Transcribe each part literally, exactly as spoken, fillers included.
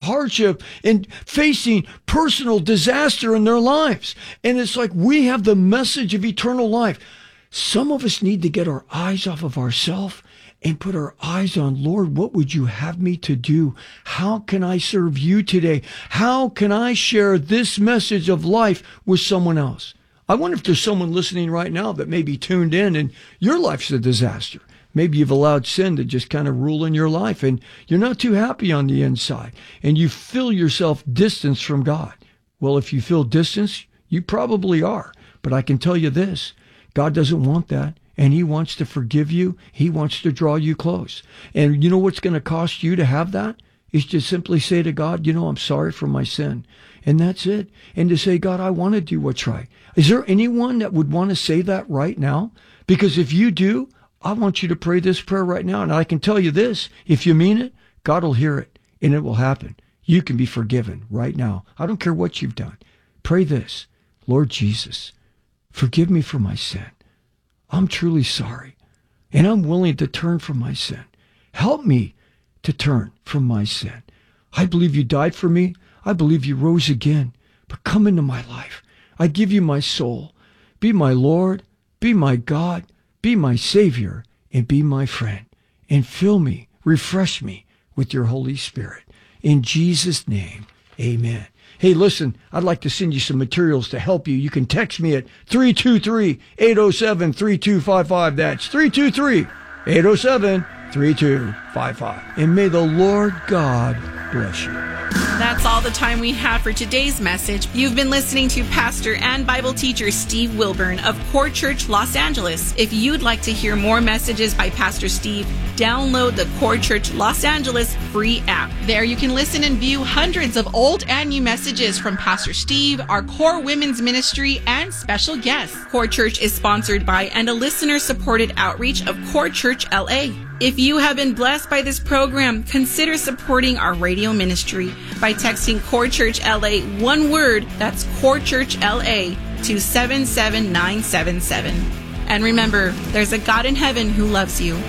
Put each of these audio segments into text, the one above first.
hardship and facing personal disaster in their lives. And it's like we have the message of eternal life. Some of us need to get our eyes off of ourselves and put our eyes on, Lord, what would you have me to do? How can I serve you today? How can I share this message of life with someone else? I wonder if there's someone listening right now that may be tuned in and your life's a disaster. Maybe you've allowed sin to just kind of rule in your life and you're not too happy on the inside and you feel yourself distanced from God. Well, if you feel distance, you probably are. But I can tell you this, God doesn't want that. And he wants to forgive you. He wants to draw you close. And you know what's going to cost you to have that? Is to simply say to God, you know, I'm sorry for my sin. And that's it. And to say, God, I want to do what's right. Is there anyone that would want to say that right now? Because if you do, I want you to pray this prayer right now. And I can tell you this, if you mean it, God will hear it and it will happen. You can be forgiven right now. I don't care what you've done. Pray this, Lord Jesus, forgive me for my sin. I'm truly sorry, and I'm willing to turn from my sin. Help me to turn from my sin. I believe you died for me. I believe you rose again, but come into my life. I give you my soul. Be my Lord, be my God, be my Savior, and be my friend. And fill me, refresh me with your Holy Spirit. In Jesus' name, amen. Hey, listen, I'd like to send you some materials to help you. You can text me at three two three, eight oh seven, three two five five. That's three two three, eight oh seven, three two five five. And may the Lord God bless you. That's all the time we have for today's message. You've been listening to Pastor and Bible teacher Steve Wilburn of Core Church Los Angeles. If you'd like to hear more messages by Pastor Steve, download the Core Church Los Angeles free app. There you can listen and view hundreds of old and new messages from Pastor Steve, our Core Women's Ministry, and special guests. Core Church is sponsored by and a listener-supported outreach of Core Church L A. If you have been blessed by this program, consider supporting our radio ministry by texting Core Church L A one word, that's Core Church L A, to seven seven nine seven seven. And remember, there's a God in heaven who loves you.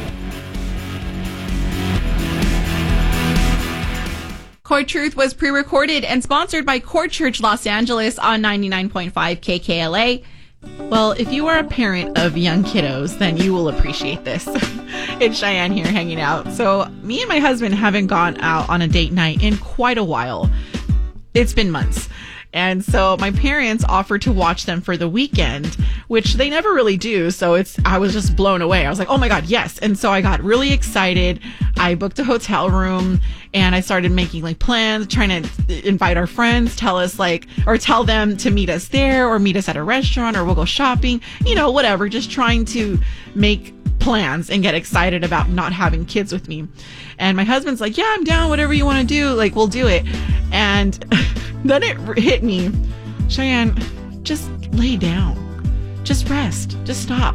Core Truth was pre-recorded and sponsored by Core Church Los Angeles on ninety-nine point five K K L A. Well, if you are a parent of young kiddos, then you will appreciate this. It's Cheyenne here hanging out. So me and my husband haven't gone out on a date night in quite a while. It's been months. And so my parents offered to watch them for the weekend, which they never really do. So it's, I was just blown away. I was like, oh my God, yes. And so I got really excited. I booked a hotel room and I started making like plans, trying to invite our friends, tell us like, or tell them to meet us there or meet us at a restaurant or we'll go shopping, you know, whatever, just trying to make plans and get excited about not having kids with me. And my husband's like, yeah, I'm down. Whatever you want to do, like, we'll do it. And then it hit me, Cheyenne, just lay down, just rest, just stop.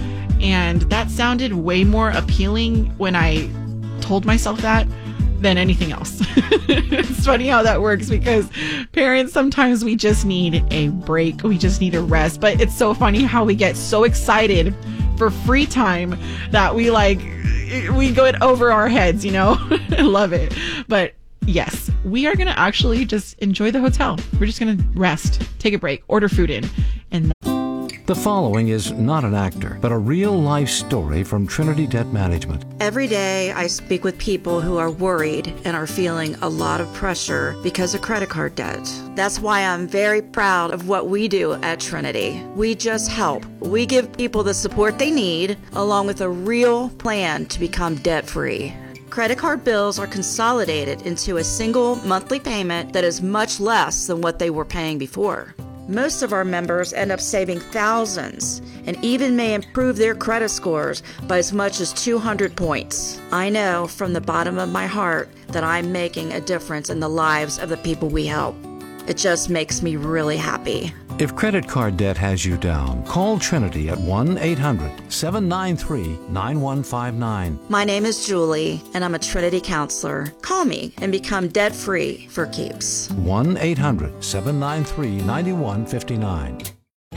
And that sounded way more appealing when I told myself that than anything else. It's funny how that works because parents, sometimes we just need a break. We just need a rest. But it's so funny how we get so excited for free time that we like, we go it over our heads, you know? I love it. But yes, we are going to actually just enjoy the hotel. We're just going to rest, take a break, order food in. And the following is not an actor, but a real-life story from Trinity Debt Management. Every day I speak with people who are worried and are feeling a lot of pressure because of credit card debt. That's why I'm very proud of what we do at Trinity. We just help. We give people the support they need, along with a real plan to become debt-free. Credit card bills are consolidated into a single monthly payment that is much less than what they were paying before. Most of our members end up saving thousands and even may improve their credit scores by as much as two hundred points. I know from the bottom of my heart that I'm making a difference in the lives of the people we help. It just makes me really happy. If credit card debt has you down, call Trinity at one eight hundred, seven nine three, nine one five nine. My name is Julie, and I'm a Trinity counselor. Call me and become debt-free for keeps. one eight hundred, seven nine three, nine one five nine.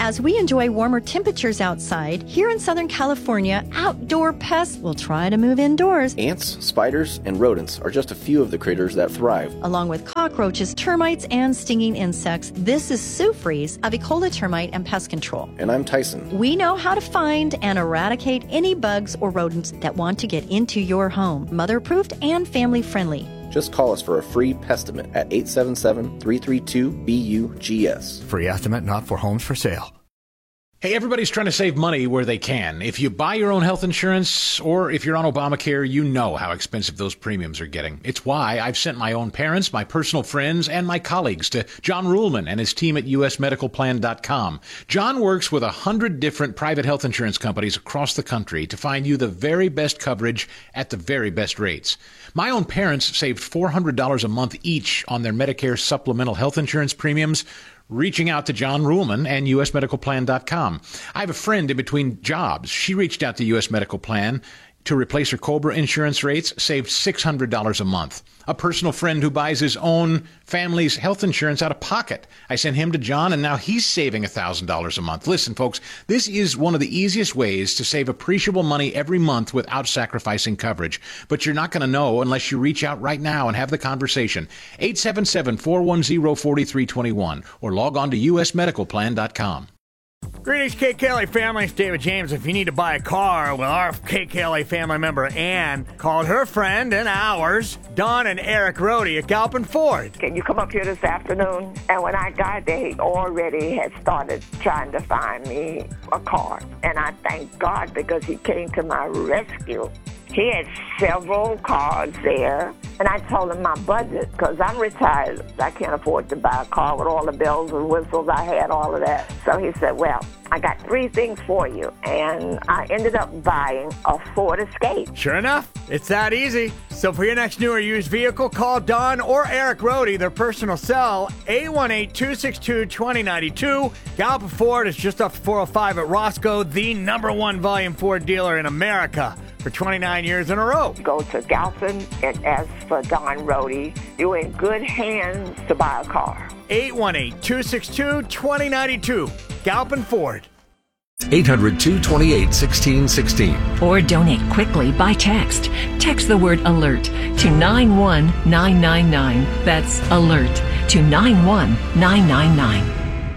As we enjoy warmer temperatures outside, here in Southern California, outdoor pests will try to move indoors. Ants, spiders, and rodents are just a few of the critters that thrive. Along with cockroaches, termites, and stinging insects, this is Sue Fries of Ecola Termite and Pest Control. And I'm Tyson. We know how to find and eradicate any bugs or rodents that want to get into your home. Mother-approved and family-friendly. Just call us for a free pestimate at eight seven seven, three three two, B U G S. Free estimate not for homes for sale. Hey, everybody's trying to save money where they can. If you buy your own health insurance or if you're on Obamacare, you know how expensive those premiums are getting. It's why I've sent my own parents, my personal friends, and my colleagues to John Ruhlman and his team at U S medical plan dot com. John works with a hundred different private health insurance companies across the country to find you the very best coverage at the very best rates. My own parents saved four hundred dollars a month each on their Medicare supplemental health insurance premiums, reaching out to John Ruhlman and U S medical plan dot com. I have a friend in between jobs. She reached out to U S Medical Plan to replace her COBRA insurance rates, saved six hundred dollars a month. A personal friend who buys his own family's health insurance out of pocket. I sent him to John, and now he's saving one thousand dollars a month. Listen, folks, this is one of the easiest ways to save appreciable money every month without sacrificing coverage. But you're not going to know unless you reach out right now and have the conversation. eight seven seven, four one zero, four three two one or log on to U S medical plan dot com. Greetings, K K L A family. It's David James. If you need to buy a car, well, our K K L A family member Ann called her friend and ours, Don and Eric Rohde at Galpin Ford. Can you come up here this afternoon? And when I got there, he already had started trying to find me a car. And I thank God because he came to my rescue. He had several cars there, and I told him my budget, because I'm retired. I can't afford to buy a car with all the bells and whistles. I had all of that. So he said, well, I got three things for you, and I ended up buying a Ford Escape. Sure enough, it's that easy. So for your next new or used vehicle, call Don or Eric Rohde, their personal cell, eight one eight, two six two, two zero nine two. Galpin Ford is just off four oh five at Roscoe, the number one volume Ford dealer in America for twenty-nine years in a row. Go to Galpin and ask for Don Rohde. You're in good hands to buy a car. eight one eight, two six two, two zero nine two. Galpin Ford. eight hundred, two two eight, one six one six. Or donate quickly by text. Text the word ALERT to nine one nine nine nine. That's ALERT to nine one nine nine nine.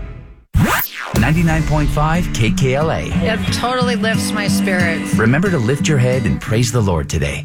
ninety-nine point five K K L A. It totally lifts my spirits. Remember to lift your head and praise the Lord today.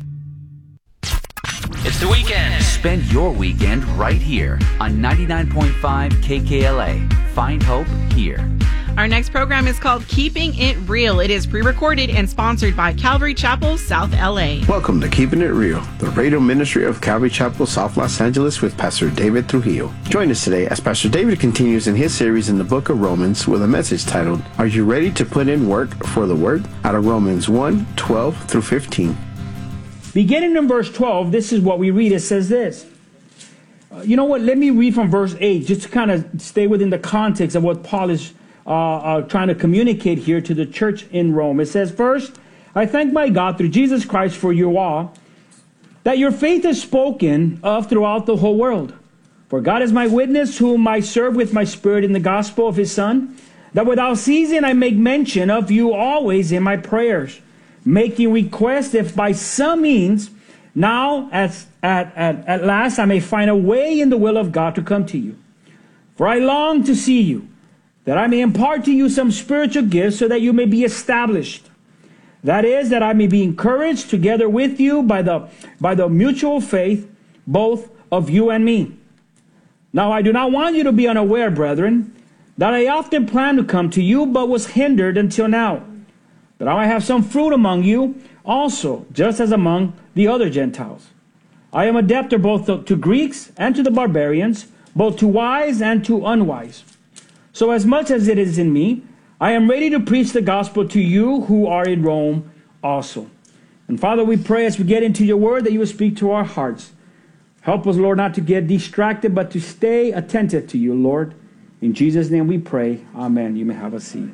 It's the weekend. Spend your weekend right here on ninety-nine point five K K L A. Find hope here. Our next program is called Keeping It Real. It is pre-recorded and sponsored by Calvary Chapel, South L A. Welcome to Keeping It Real, the radio ministry of Calvary Chapel, South Los Angeles with Pastor David Trujillo. Join us today as Pastor David continues in his series in the book of Romans with a message titled, Are You Ready to Put in Work for the Word? Out of Romans one, twelve through fifteen. Beginning in verse twelve, this is what we read. It says this. Uh, you know what? Let me read from verse eight, just to kind of stay within the context of what Paul is uh, uh, trying to communicate here to the church in Rome. It says, First, I thank my God through Jesus Christ for you all, that your faith is spoken of throughout the whole world. For God is my witness, whom I serve with my spirit in the gospel of his Son, that without ceasing I make mention of you always in my prayers, making request if by some means now at, at, at, at last I may find a way in the will of God to come to you. For I long to see you, that I may impart to you some spiritual gifts so that you may be established. That is, that I may be encouraged together with you by the, by the mutual faith, both of you and me. Now I do not want you to be unaware, brethren, that I often planned to come to you, but was hindered until now, that I might have some fruit among you also, just as among the other Gentiles. I am a debtor both to, to Greeks and to the barbarians, both to wise and to unwise. So as much as it is in me, I am ready to preach the gospel to you who are in Rome also. And Father, we pray as we get into your word that you will speak to our hearts. Help us, Lord, not to get distracted, but to stay attentive to you, Lord. In Jesus' name we pray. Amen. You may have a seat.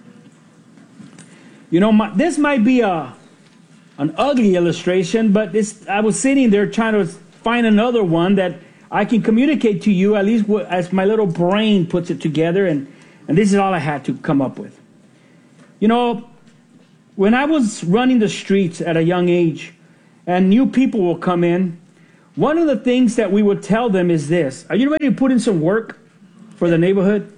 You know, my, this might be a an ugly illustration, but this, I was sitting there trying to find another one that I can communicate to you, at least as my little brain puts it together. And And this is all I had to come up with. You know, when I was running the streets at a young age and new people will come in, one of the things that we would tell them is this: are you ready to put in some work for the neighborhood?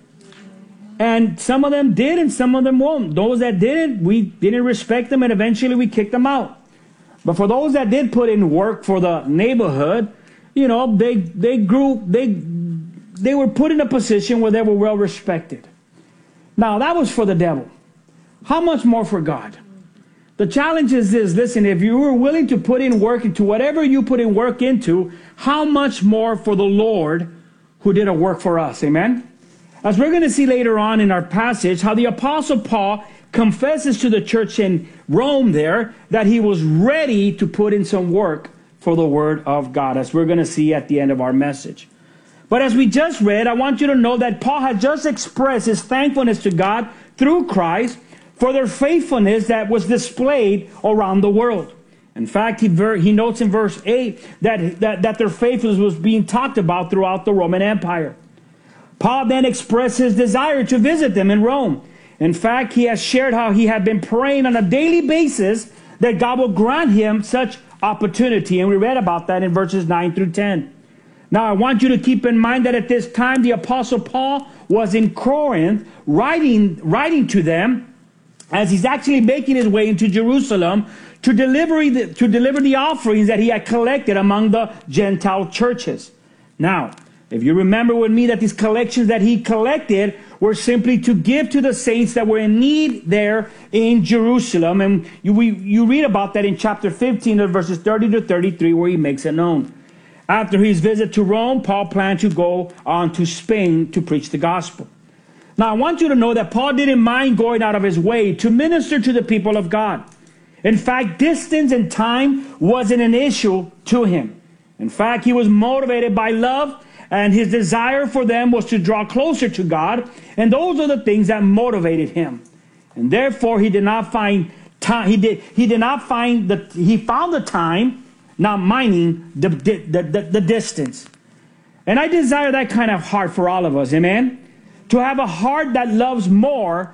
And some of them did and some of them won't. Those that didn't, we didn't respect them and eventually we kicked them out. But for those that did put in work for the neighborhood, you know, they they grew, they they were put in a position where they were well respected. Now, that was for the devil. How much more for God? The challenge is this: listen, if you were willing to put in work into whatever you put in work into, how much more for the Lord who did a work for us? Amen? As we're going to see later on in our passage, how the Apostle Paul confesses to the church in Rome there that he was ready to put in some work for the Word of God, as we're going to see at the end of our message. But as we just read, I want you to know that Paul had just expressed his thankfulness to God through Christ for their faithfulness that was displayed around the world. In fact, he, ver- he notes in verse eight that, that, that their faithfulness was being talked about throughout the Roman Empire. Paul then expressed his desire to visit them in Rome. In fact, he has shared how he had been praying on a daily basis that God will grant him such opportunity. And we read about that in verses nine through ten. Now, I want you to keep in mind that at this time, the Apostle Paul was in Corinth writing, writing to them as he's actually making his way into Jerusalem to deliver the, to deliver the offerings that he had collected among the Gentile churches. Now, if you remember with me that these collections that he collected were simply to give to the saints that were in need there in Jerusalem. And you, we, you read about that in chapter fifteen, of verses thirty to thirty-three, where he makes it known. After his visit to Rome, Paul planned to go on to Spain to preach the gospel. Now, I want you to know that Paul didn't mind going out of his way to minister to the people of God. In fact, distance and time wasn't an issue to him. In fact, he was motivated by love, and his desire for them was to draw closer to God. And those are the things that motivated him. And therefore, he did not find time. He did. He did not find the. He found the time, not minding the the, the the distance. And I desire that kind of heart for all of us. Amen. To have a heart that loves more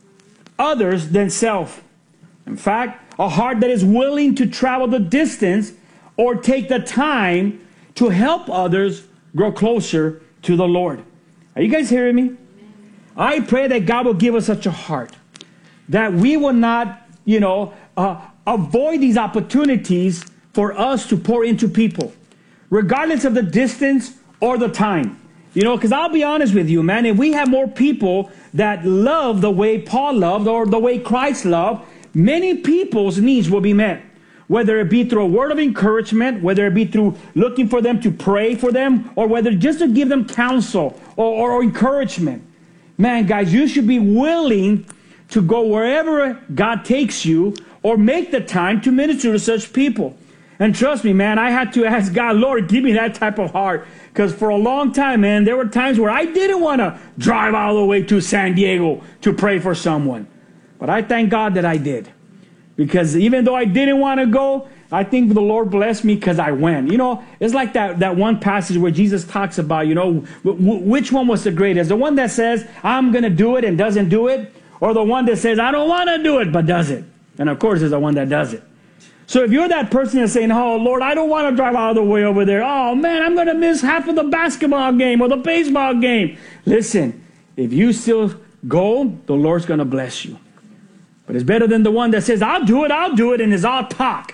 others than self. In fact, a heart that is willing to travel the distance or take the time to help others grow closer to the Lord. Are you guys hearing me? I pray that God will give us such a heart that we will not, you know, uh, avoid these opportunities for us to pour into people, regardless of the distance or the time. You know, because I'll be honest with you, man, if we have more people that love the way Paul loved or the way Christ loved, many people's needs will be met. Whether it be through a word of encouragement, whether it be through looking for them to pray for them, or whether just to give them counsel or, or, or encouragement. Man, guys, you should be willing to go wherever God takes you or make the time to minister to such people. And trust me, man, I had to ask God, Lord, give me that type of heart. Because for a long time, man, there were times where I didn't want to drive all the way to San Diego to pray for someone. But I thank God that I did. Because even though I didn't want to go, I think the Lord blessed me because I went. You know, it's like that, that one passage where Jesus talks about, you know, w- w- which one was the greatest? The one that says, I'm going to do it and doesn't do it? Or the one that says, I don't want to do it but does it? And of course, it's the one that does it. So if you're that person that's saying, oh, Lord, I don't want to drive all the way over there. Oh, man, I'm going to miss half of the basketball game or the baseball game. Listen, if you still go, the Lord's going to bless you. But it's better than the one that says, I'll do it, I'll do it, and is all talk.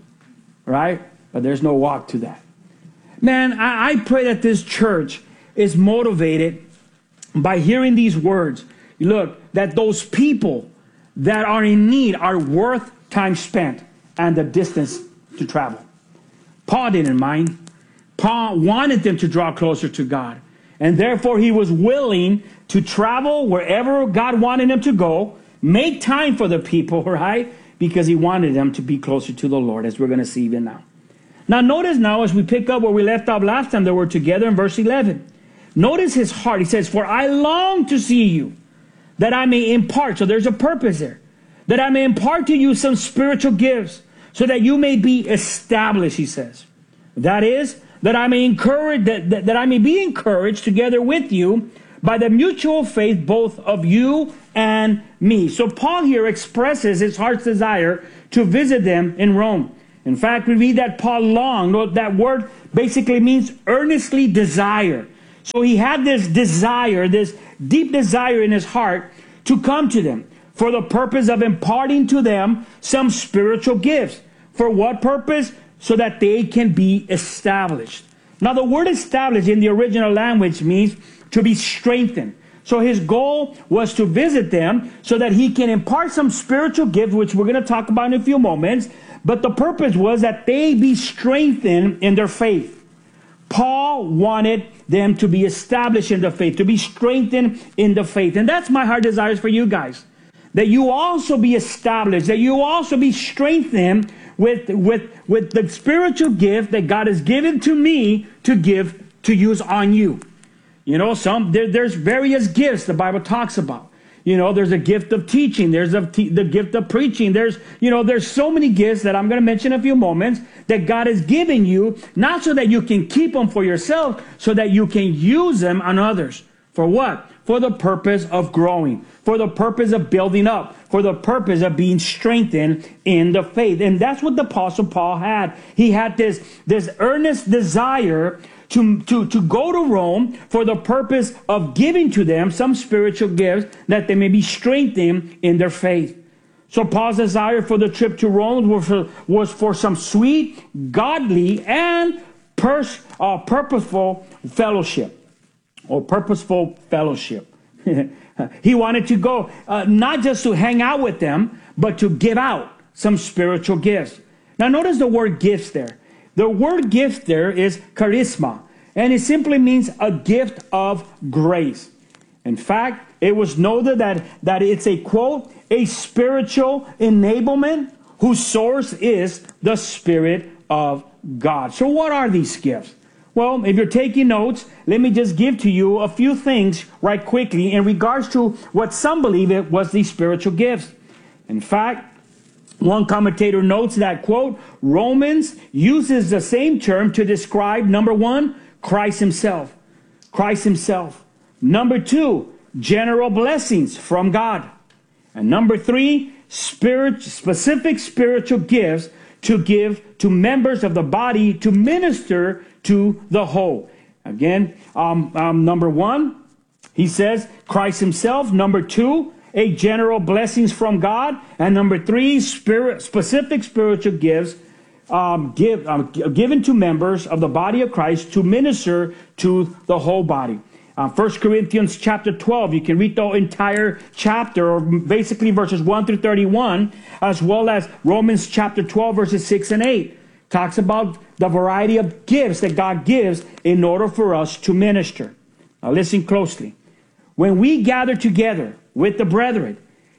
Right? But there's no walk to that. Man, I, I pray that this church is motivated by hearing these words. Look, that those people that are in need are worth time spent and the distance to travel. Paul didn't mind. Paul wanted them to draw closer to God. And therefore he was willing to travel wherever God wanted him to go, make time for the people, right? Because he wanted them to be closer to the Lord, as we're going to see even now. Now notice now, as we pick up where we left off last time that we're together in verse eleven. Notice his heart. He says, for I long to see you, that I may impart. So there's a purpose there. That I may impart to you some spiritual gifts, so that you may be established, he says. That is, that I may encourage, that, that, that I may be encouraged together with you by the mutual faith both of you and me. So Paul here expresses his heart's desire to visit them in Rome. In fact, we read that Paul longed. That word basically means earnestly desire. So he had this desire, this deep desire in his heart to come to them for the purpose of imparting to them some spiritual gifts. For what purpose? So that they can be established. Now, the word established in the original language means to be strengthened. So his goal was to visit them so that he can impart some spiritual gift, which we're going to talk about in a few moments. But the purpose was that they be strengthened in their faith. Paul wanted them to be established in the faith, to be strengthened in the faith. And that's my heart desires for you guys. That you also be established, that you also be strengthened with, with, with the spiritual gift that God has given to me to give, to use on you. You know, some there, there's various gifts the Bible talks about. You know, there's a gift of teaching. There's a te- the gift of preaching. There's, you know, there's so many gifts that I'm going to mention in a few moments that God has given you, not so that you can keep them for yourself, so that you can use them on others. For what? For the purpose of growing, for the purpose of building up, for the purpose of being strengthened in the faith. And that's what the Apostle Paul had. He had this, this earnest desire To, to, to go to Rome for the purpose of giving to them some spiritual gifts that they may be strengthened in their faith. So Paul's desire for the trip to Rome was for, was for some sweet, godly, and pers, uh, purposeful fellowship. Or purposeful fellowship. He wanted to go uh, not just to hang out with them, but to give out some spiritual gifts. Now notice the word gifts there. The word gift there is charisma, and it simply means a gift of grace. In fact, it was noted that, that it's a, quote, a spiritual enablement whose source is the Spirit of God. So what are these gifts? Well, if you're taking notes, let me just give to you a few things right quickly in regards to what some believe it was these spiritual gifts. In fact, one commentator notes that, quote, Romans uses the same term to describe, number one, Christ himself. Christ himself. Number two, general blessings from God. And number three, spirit, specific spiritual gifts to give to members of the body to minister to the whole. Again, um, um, number one, he says Christ himself. Number two, a general blessings from God. And number three, spirit, specific spiritual gifts um, give, um, given to members of the body of Christ to minister to the whole body. Uh, First Corinthians chapter twelve, you can read the entire chapter, or basically verses one through thirty-one, as well as Romans chapter twelve, verses six and eight. Talks about the variety of gifts that God gives in order for us to minister. Now listen closely. When we gather together with the brethren,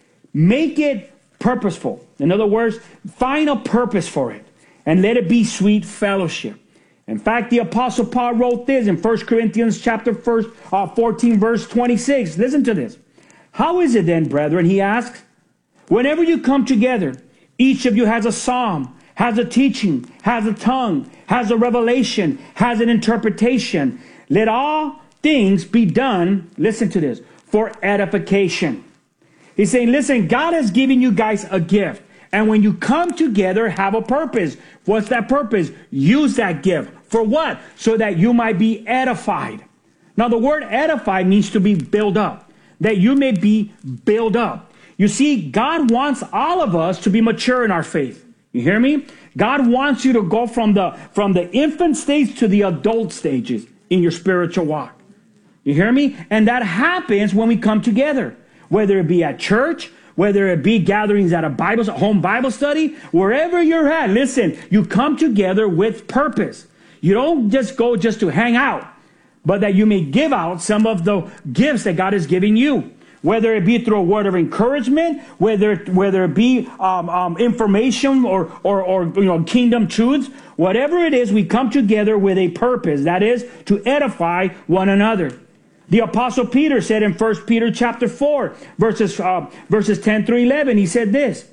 make it purposeful. In other words, find a purpose for it and let it be sweet fellowship. In fact, the Apostle Paul wrote this in First Corinthians chapter fourteen, verse twenty-six. Listen to this. How is it then, brethren, he asks, whenever you come together, each of you has a psalm, has a teaching, has a tongue, has a revelation, has an interpretation. Let all things be done, listen to this, for edification. He's saying, listen, God has given you guys a gift. And when you come together, have a purpose. What's that purpose? Use that gift. For what? So that you might be edified. Now, the word edified means to be built up. That you may be built up. You see, God wants all of us to be mature in our faith. You hear me? God wants you to go from the, from the infant stage to the adult stages in your spiritual walk. You hear me? And that happens when we come together. Whether it be at church, whether it be gatherings at a Bible, home Bible study, wherever you're at, listen, you come together with purpose. You don't just go just to hang out, but that you may give out some of the gifts that God is giving you. Whether it be through a word of encouragement, whether whether it be um, um, information or, or or you know kingdom truths, whatever it is, we come together with a purpose. That is to edify one another. The Apostle Peter said in First Peter chapter four, verses uh, verses ten through eleven, he said this: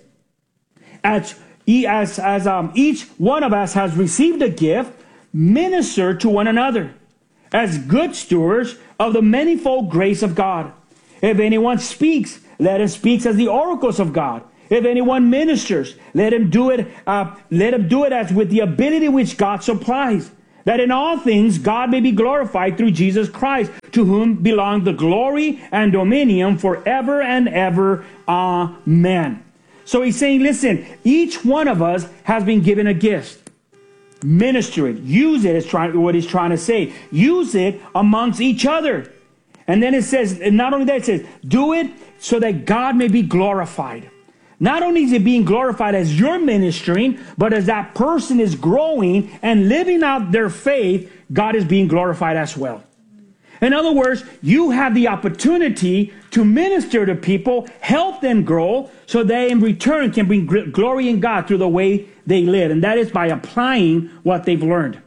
As as as um, each one of us has received a gift, minister to one another, as good stewards of the manifold grace of God. If anyone speaks, let him speak as the oracles of God. If anyone ministers, let him do it. Uh, let him do it as with the ability which God supplies, that in all things God may be glorified through Jesus Christ, to whom belong the glory and dominion forever and ever. Amen. So he's saying, listen, each one of us has been given a gift. Minister it. Use it is trying, what he's trying to say. Use it amongst each other. And then it says, and not only that, it says, do it so that God may be glorified. Not only is it being glorified as you're ministering, but as that person is growing and living out their faith, God is being glorified as well. In other words, you have the opportunity to minister to people, help them grow, so they in return can bring glory in God through the way they live. And that is by applying what they've learned.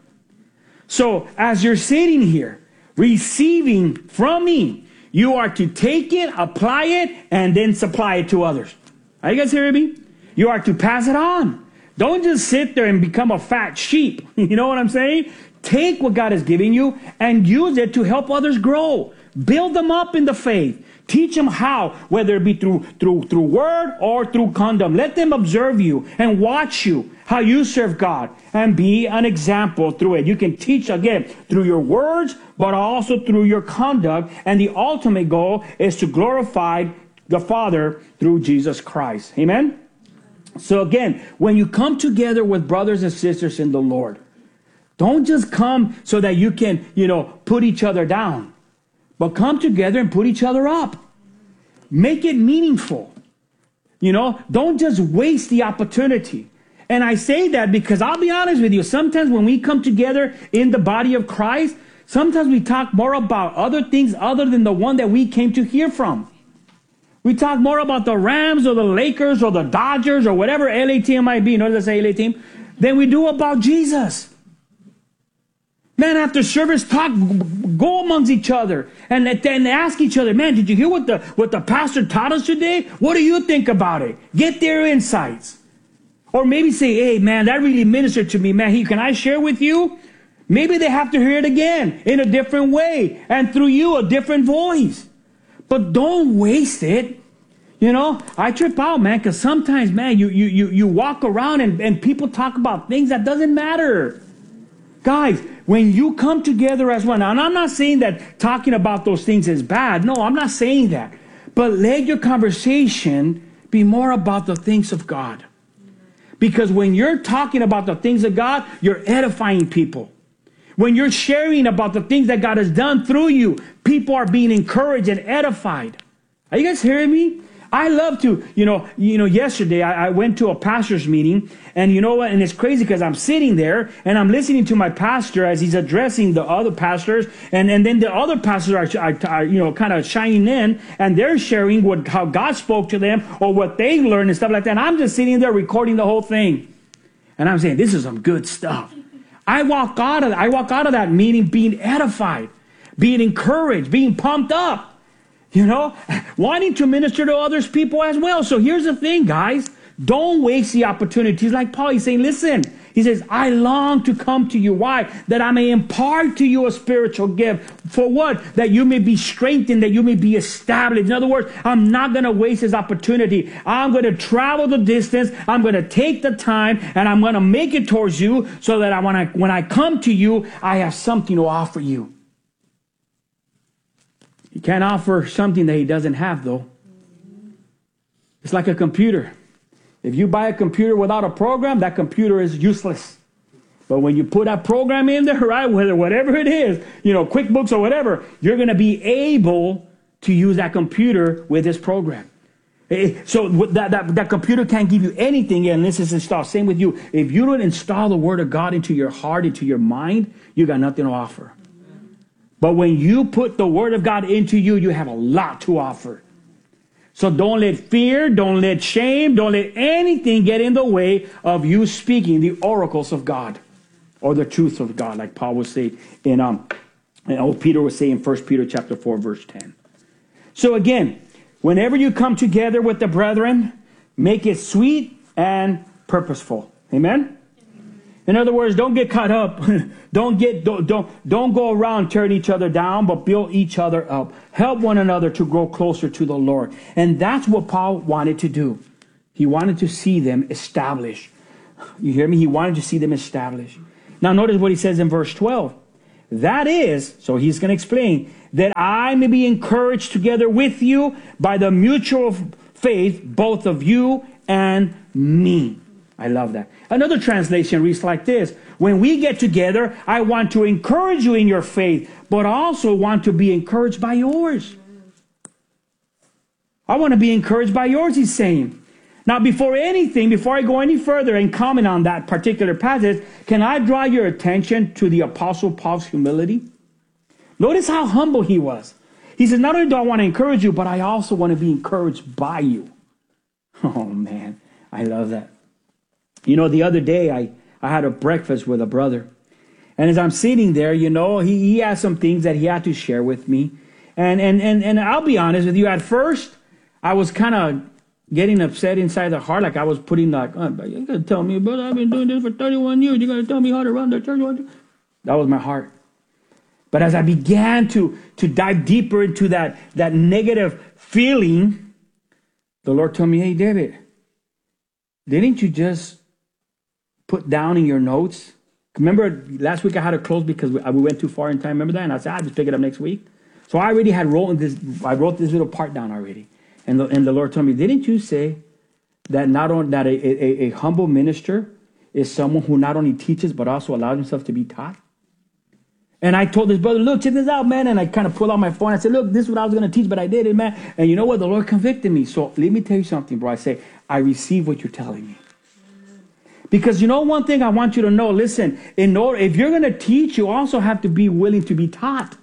So as you're sitting here, receiving from me, you are to take it, apply it, and then supply it to others. Are you guys hearing me? You are to pass it on. Don't just sit there and become a fat sheep. You know what I'm saying? Take what God has given you and use it to help others grow. Build them up in the faith. Teach them how, whether it be through, through, through word or through conduct. Let them observe you and watch you, how you serve God, and be an example through it. You can teach, again, through your words, but also through your conduct. And the ultimate goal is to glorify the Father through Jesus Christ. Amen? So again, when you come together with brothers and sisters in the Lord, don't just come so that you can, you know, put each other down, but come together and put each other up. Make it meaningful. You know, don't just waste the opportunity. And I say that because I'll be honest with you, sometimes when we come together in the body of Christ, sometimes we talk more about other things other than the one that we came to hear from. We talk more about the Rams or the Lakers or the Dodgers or whatever L A team might be, you know, let's say L A team, than we do about Jesus. Man, after service, talk, go amongst each other and, and ask each other, man, did you hear what the, what the pastor taught us today? What do you think about it? Get their insights. Or maybe say, hey, man, that really ministered to me. Man, he, can I share with you? Maybe they have to hear it again in a different way and through you, a different voice. But don't waste it. You know, I trip out, man, because sometimes, man, you, you, you, you walk around and, and people talk about things that doesn't matter. Guys, when you come together as one, and I'm not saying that talking about those things is bad. No, I'm not saying that. But let your conversation be more about the things of God. Because when you're talking about the things of God, you're edifying people. When you're sharing about the things that God has done through you, people are being encouraged and edified. Are you guys hearing me? I love to, you know, you know, yesterday I, I went to a pastor's meeting, and you know what? And it's crazy because I'm sitting there and I'm listening to my pastor as he's addressing the other pastors, and, and then the other pastors are, are, are you know, kind of shining in, and they're sharing what how God spoke to them or what they learned and stuff like that. And I'm just sitting there recording the whole thing, and I'm saying, this is some good stuff. I walk out of I walk out of that meeting being edified, being encouraged, being pumped up. You know, wanting to minister to others people as well. So here's the thing, guys. Don't waste the opportunities. Like Paul, he's saying, listen, he says, I long to come to you. Why? That I may impart to you a spiritual gift. For what? That you may be strengthened, that you may be established. In other words, I'm not going to waste this opportunity. I'm going to travel the distance. I'm going to take the time, and I'm going to make it towards you so that I, when I, when I come to you, I have something to offer you. You can't offer something that he doesn't have, though. It's like a computer. If you buy a computer without a program, that computer is useless. But when you put that program in there, right, whether whatever it is, you know, QuickBooks or whatever, you're going to be able to use that computer with this program. So that, that, that computer can't give you anything unless it's installed. Same with you. If you don't install the Word of God into your heart, into your mind, you got nothing to offer. But when you put the Word of God into you, you have a lot to offer. So don't let fear, don't let shame, don't let anything get in the way of you speaking the oracles of God or the truth of God, like Paul would say in, um, and old Peter would say in First Peter chapter four, verse ten. So again, whenever you come together with the brethren, make it sweet and purposeful. Amen? In other words, don't get caught up. don't get don't, don't don't go around tearing each other down, but build each other up. Help one another to grow closer to the Lord. And that's what Paul wanted to do. He wanted to see them established. You hear me? He wanted to see them established. Now notice what he says in verse twelve. That is, so he's going to explain, that I may be encouraged together with you by the mutual faith, both of you and me. I love that. Another translation reads like this. When we get together, I want to encourage you in your faith, but also want to be encouraged by yours. I want to be encouraged by yours, he's saying. Now, before anything, before I go any further and comment on that particular passage, can I draw your attention to the Apostle Paul's humility? Notice how humble he was. He says, not only do I want to encourage you, but I also want to be encouraged by you. Oh, man, I love that. You know, the other day, I, I had a breakfast with a brother. And as I'm sitting there, you know, he, he had some things that he had to share with me. And, and, and, and I'll be honest with you, at first, I was kind of getting upset inside the heart, like I was putting like, oh, you got to tell me, brother, I've been doing this for thirty-one years. You got to tell me how to run the church. That was my heart. But as I began to, to dive deeper into that, that negative feeling, the Lord told me, hey, David, didn't you just put down in your notes? Remember last week I had to close because we, we went too far in time. Remember that? And I said, I'll just pick it up next week. So I already had wrote this, I wrote this little part down already. And the, and the Lord told me, didn't you say that not only that a, a, a humble minister is someone who not only teaches but also allows himself to be taught? And I told this brother, look, check this out, man. And I kind of pulled out my phone. I said, look, this is what I was going to teach, but I did it, man. And you know what? The Lord convicted me. So let me tell you something, bro. I say, I receive what you're telling me. Because you know one thing I want you to know, listen, in order, if you're going to teach, you also have to be willing to be taught.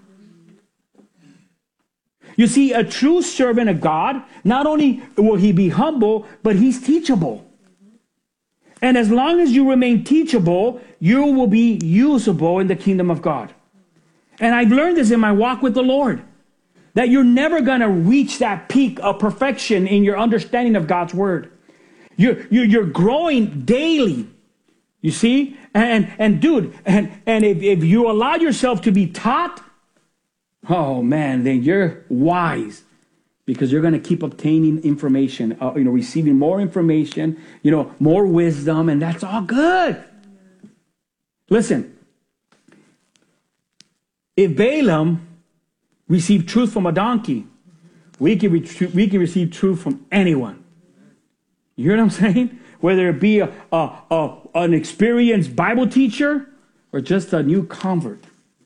You see, a true servant of God, not only will he be humble, but he's teachable. And as long as you remain teachable, you will be usable in the kingdom of God. And I've learned this in my walk with the Lord, that you're never going to reach that peak of perfection in your understanding of God's word. You're, you're, you're growing daily, you see? And, and dude, and, and if, if you allow yourself to be taught, oh man, then you're wise, because you're going to keep obtaining information, uh, you know, receiving more information, you know, more wisdom, and that's all good. Listen, if Balaam received truth from a donkey, we can, re- we can receive truth from anyone. You hear what I'm saying? Whether it be a, a, a, an experienced Bible teacher or just a new convert.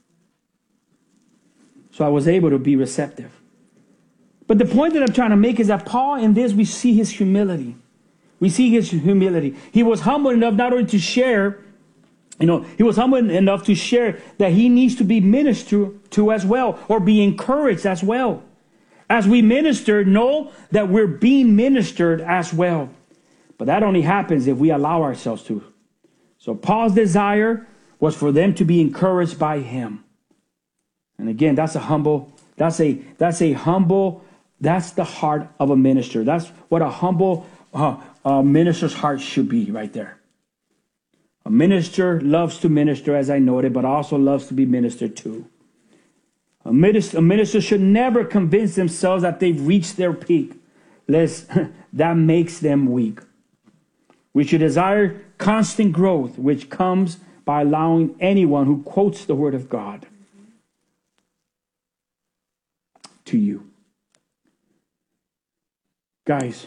So I was able to be receptive. But the point that I'm trying to make is that Paul, in this, we see his humility. We see his humility. He was humble enough not only to share, you know, he was humble enough to share that he needs to be ministered to as well, or be encouraged as well. As we minister, know that we're being ministered as well. But that only happens if we allow ourselves to. So Paul's desire was for them to be encouraged by him. And again, that's a humble, that's a, that's a humble, that's the heart of a minister. That's what a humble uh, uh, minister's heart should be right there. A minister loves to minister, as I noted, but also loves to be ministered to. A minister, a minister should never convince themselves that they've reached their peak, lest that makes them weak. We should desire constant growth, which comes by allowing anyone who quotes the word of God to you. Guys,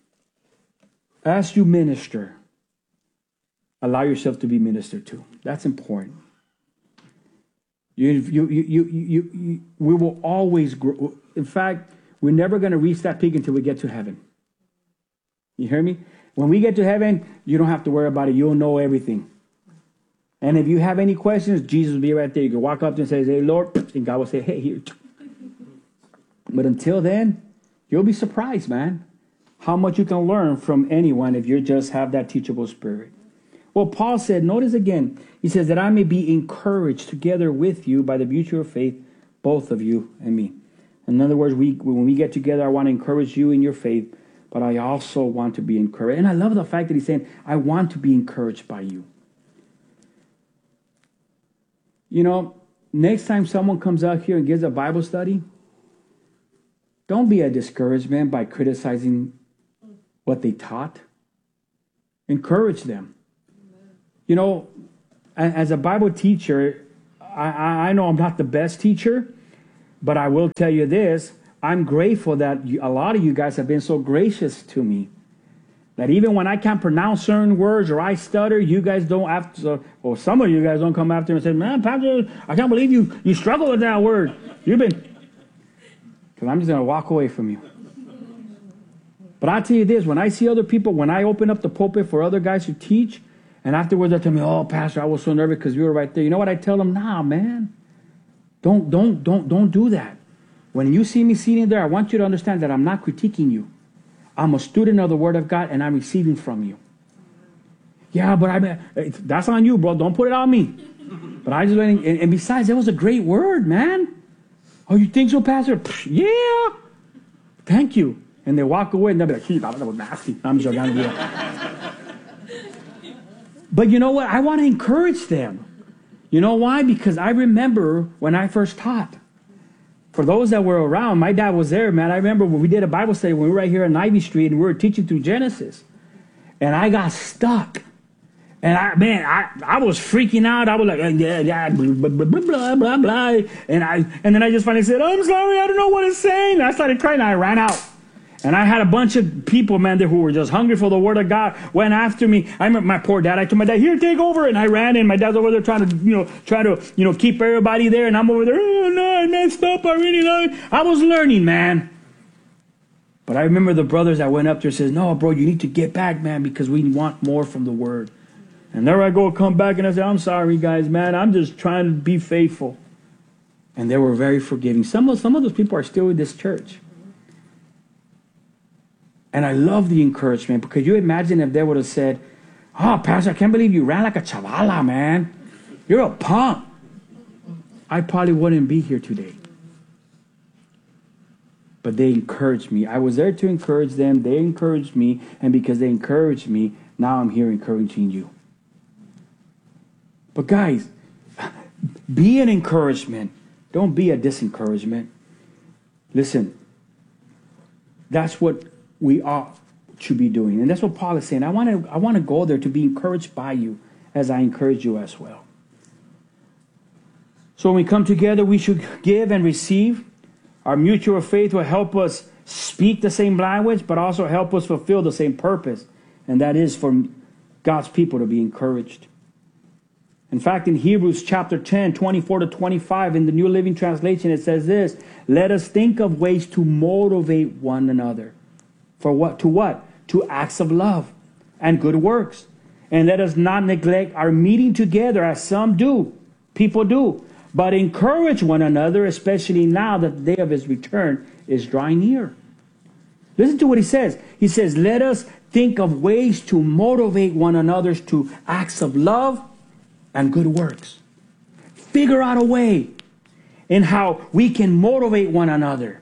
as you minister, allow yourself to be ministered to. That's important. You, you, you, you, you, you, we will always grow. In fact, we're never going to reach that peak until we get to heaven. You hear me? When we get to heaven, you don't have to worry about it. You'll know everything. And if you have any questions, Jesus will be right there. You can walk up to him and say, hey, Lord, and God will say, hey, here. But until then, you'll be surprised, man, how much you can learn from anyone if you just have that teachable spirit. Well, Paul said, notice again, he says that I may be encouraged together with you by the mutual faith, both of you and me. In other words, we, when we get together, I want to encourage you in your faith, but I also want to be encouraged. And I love the fact that he's saying, I want to be encouraged by you. You know, next time someone comes out here and gives a Bible study, don't be a discouragement by criticizing what they taught. Encourage them. You know, as a Bible teacher, I, I know I'm not the best teacher, but I will tell you this. I'm grateful that you, a lot of you guys have been so gracious to me. That even when I can't pronounce certain words or I stutter, you guys don't have to, or some of you guys don't come after me and say, man, Pastor, I can't believe you, you struggle with that word. You've been, because I'm just going to walk away from you. But I'll tell you this, when I see other people, when I open up the pulpit for other guys who teach, and afterwards they tell me, oh, Pastor, I was so nervous because you were right there. You know what I tell them? Nah, man, don't, don't, don't, don't do that. When you see me sitting there, I want you to understand that I'm not critiquing you. I'm a student of the Word of God, and I'm receiving from you. Yeah, but I that's on you, bro. Don't put it on me. But I just learning, and, and besides, that was a great word, man. Oh, you think so, Pastor? Psh, yeah. Thank you. And they walk away, and they'll be like, "Gee, that was nasty." I'm joking. I'm joking. But you know what? I want to encourage them. You know why? Because I remember when I first taught. For those that were around, my dad was there, man. I remember when we did a Bible study when we were right here on Ivy Street and we were teaching through Genesis. And I got stuck. And I, man, I, I was freaking out. I was like, yeah, yeah, blah, blah, blah, blah, blah, blah. And I, and then I just finally said, I'm sorry, I don't know what it's saying. And I started crying and I ran out. And I had a bunch of people, man, there who were just hungry for the Word of God, went after me. I remember my poor dad. I told my dad, here, take over. And I ran in. My dad's over there trying to, you know, try to, you know, keep everybody there. And I'm over there, oh, no, I messed up. I really love it. I was learning, man. But I remember the brothers that went up there says, no, bro, you need to get back, man, because we want more from the Word. And there I go, come back, and I say, I'm sorry, guys, man. I'm just trying to be faithful. And they were very forgiving. Some of, some of those people are still in this church. And I love the encouragement, because you imagine if they would have said, oh, Pastor, I can't believe you ran like a chavala, man. You're a punk. I probably wouldn't be here today. But they encouraged me. I was there to encourage them. They encouraged me. And because they encouraged me, now I'm here encouraging you. But guys, be an encouragement. Don't be a disencouragement. Listen, that's what we ought to be doing. And that's what Paul is saying. I want to I want to go there to be encouraged by you as I encourage you as well. So when we come together, we should give and receive. Our mutual faith will help us speak the same language, but also help us fulfill the same purpose. And that is for God's people to be encouraged. In fact, in Hebrews chapter ten, twenty-four to twenty-five, in the New Living Translation, it says this, let us think of ways to motivate one another. For what? To what? To acts of love and good works. And let us not neglect our meeting together as some do, people do, but encourage one another, especially now that the day of his return is drawing near. Listen to what he says. He says, let us think of ways to motivate one another to acts of love and good works. Figure out a way in how we can motivate one another.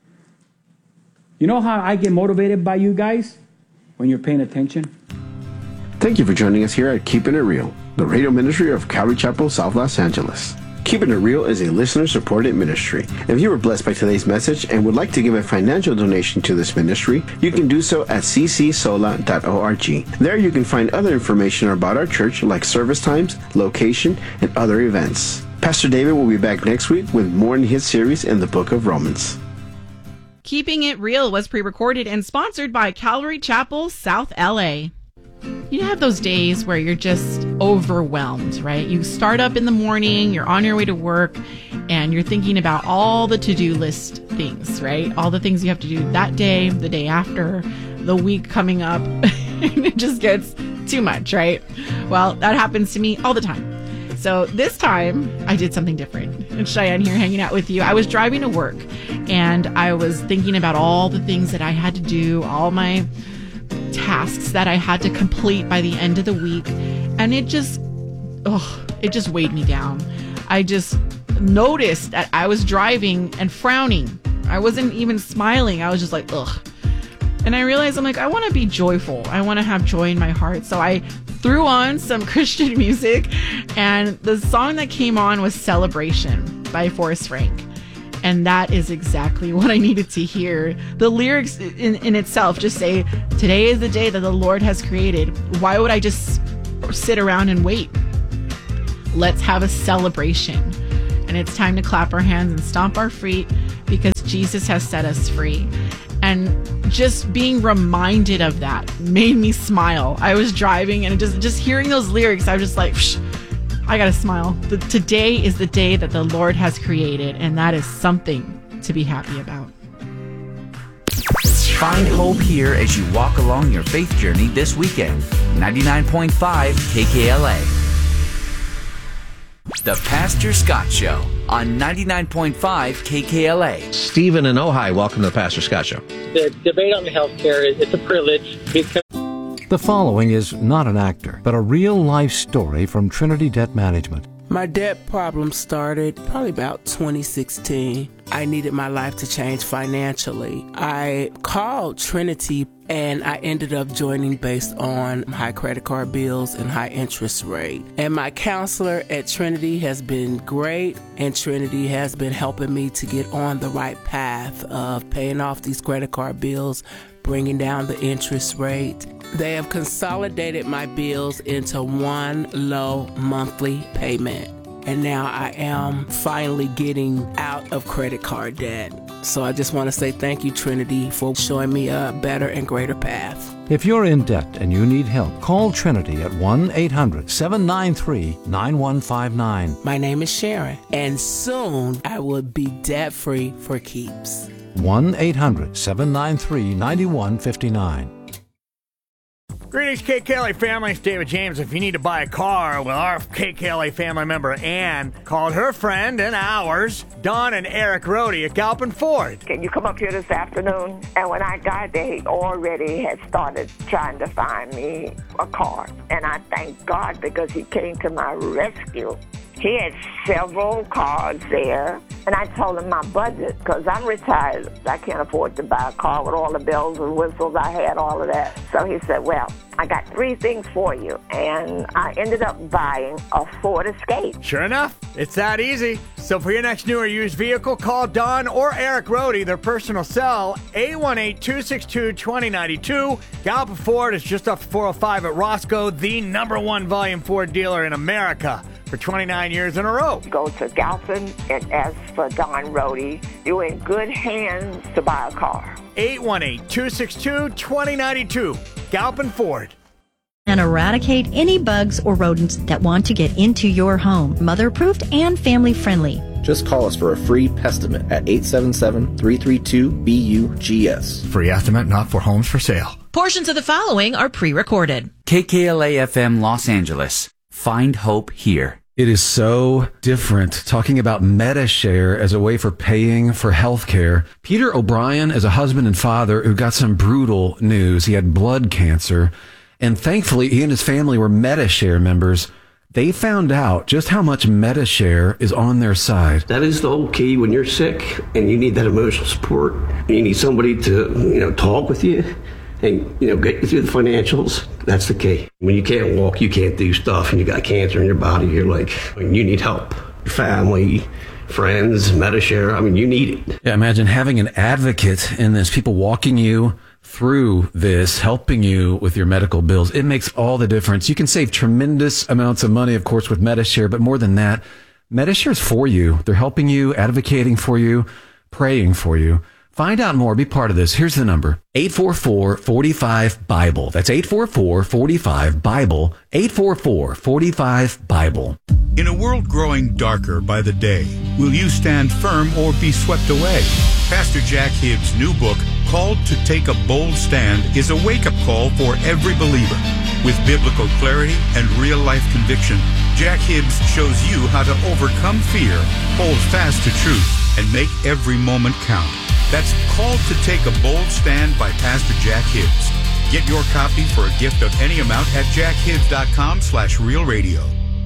You know how I get motivated by you guys? When you're paying attention. Thank you for joining us here at Keeping It Real, the radio ministry of Calvary Chapel, South Los Angeles. Keeping It Real is a listener-supported ministry. If you were blessed by today's message and would like to give a financial donation to this ministry, you can do so at c c sola dot org. There you can find other information about our church, like service times, location, and other events. Pastor David will be back next week with more in his series in the book of Romans. Keeping It Real was pre-recorded and sponsored by Calvary Chapel, South L A. You have those days where you're just overwhelmed, right? You start up in the morning, you're on your way to work, and you're thinking about all the to-do list things, right? All the things you have to do that day, the day after, the week coming up, and it just gets too much, right? Well, that happens to me all the time. So this time, I did something different. And Cheyenne here hanging out with you. I was driving to work, and I was thinking about all the things that I had to do, all my tasks that I had to complete by the end of the week. And it just, oh, it just weighed me down. I just noticed that I was driving and frowning. I wasn't even smiling. I was just like, ugh. And I realized I'm like, I want to be joyful. I want to have joy in my heart. So I threw on some Christian music, and the song that came on was Celebration by Forrest Frank. And that is exactly what I needed to hear. The lyrics in, in itself just say, today is the day that the Lord has created. Why would I just sit around and wait? Let's have a celebration. And it's time to clap our hands and stomp our feet because Jesus has set us free. And just being reminded of that made me smile. I was driving and just, just hearing those lyrics, I was just like, Psh, I gotta smile. The, today is the day that the Lord has created, and that is something to be happy about. Find hope here as you walk along your faith journey this weekend. ninety-nine point five K K L A. The Pastor Scott Show on ninety-nine point five K K L A. Stephen in Ojai, welcome to the Pastor Scott Show. The debate on the health care is it's a privilege because The following is not an actor, but a real-life story from Trinity Debt Management. My debt problem started probably about twenty sixteen. I needed my life to change financially. I called Trinity and I ended up joining based on high credit card bills and high interest rate. And my counselor at Trinity has been great, and Trinity has been helping me to get on the right path of paying off these credit card bills, bringing down the interest rate. They have consolidated my bills into one low monthly payment. And now I am finally getting out of credit card debt. So I just want to say thank you, Trinity, for showing me a better and greater path. If you're in debt and you need help, call Trinity at one eight hundred seven nine three nine one five nine. My name is Sharon, and soon I will be debt-free for keeps. one eight hundred seven nine three nine one five nine. Greetings, K K L A family. It's David James. If you need to buy a car, well, our K K L A family member Ann called her friend and ours, Don and Eric Rohde at Galpin Ford. Can you come up here this afternoon? And when I got there, he already had started trying to find me a car. And I thank God because he came to my rescue. He had several cars there, and I told him my budget, because I'm retired. I can't afford to buy a car with all the bells and whistles. I had all of that. So he said, well, I got three things for you, and I ended up buying a Ford Escape. Sure enough, it's that easy. So for your next new or used vehicle, call Don or Eric Rohde, their personal cell, eight one eight, two six two, two zero nine two. Galpin Ford is just off four oh five at Roscoe, the number one volume Ford dealer in America for twenty-nine years in a row. Go to Galpin and ask for Don Rohde. You're in good hands to buy a car. eight one eight, two six two, two zero nine two. Galpin Ford. And eradicate any bugs or rodents that want to get into your home. Mother-approved and family-friendly. Just call us for a free Pestimate at eight seven seven, three three two, B U G S. Free estimate, not for homes for sale. Portions of the following are pre-recorded. K K L A F M Los Angeles. Find hope here. It is so different talking about MediShare as a way for paying for health care. Peter O'Brien is a husband and father who got some brutal news. He had blood cancer, and thankfully he and his family were MediShare members. They found out just how much MediShare is on their side. That is the whole key when you're sick and you need that emotional support. You need somebody to, you know, talk with you and, you know, get you through the financials. That's the key. When you can't walk, you can't do stuff, and you got cancer in your body, you're like, you need help. Your family, friends, MediShare, I mean, you need it. Yeah, imagine having an advocate in this, people walking you through this, helping you with your medical bills. It makes all the difference. You can save tremendous amounts of money, of course, with MediShare, but more than that, MediShare is for you. They're helping you, advocating for you, praying for you. Find out more. Be part of this. Here's the number. eight four four, four five, BIBLE. That's eight four four, four five, BIBLE. eight four four, four five, BIBLE. In a world growing darker by the day, will you stand firm or be swept away? Pastor Jack Hibbs' new book, Called to Take a Bold Stand, is a wake-up call for every believer. With biblical clarity and real-life conviction, Jack Hibbs shows you how to overcome fear, hold fast to truth, and make every moment count. That's Called to Take a Bold Stand by Pastor Jack Hibbs. Get your copy for a gift of any amount at jackhibbs.com slash real radio.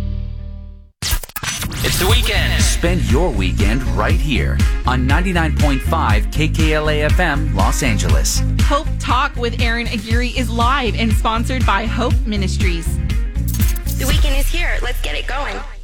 It's the weekend. Spend your weekend right here on ninety-nine point five K K L A F M Los Angeles. Hope Talk with Aaron Aguirre is live and sponsored by Hope Ministries. The weekend is here. Let's get it going.